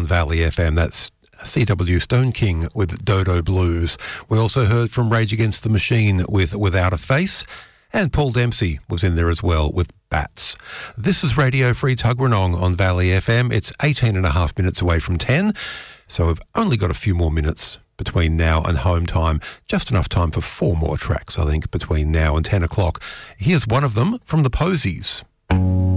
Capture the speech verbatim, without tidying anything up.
on Valley F M. That's C W Stone King with Dodo Blues. We also heard from Rage Against the Machine with Without a Face, and Paul Dempsey was in there as well with Bats. This is Radio Free Tuggeranong on Valley F M. It's eighteen and a half minutes away from ten, so we've only got a few more minutes between now and home time. Just enough time for four more tracks, I think, between now and ten o'clock. Here's one of them from the Posies.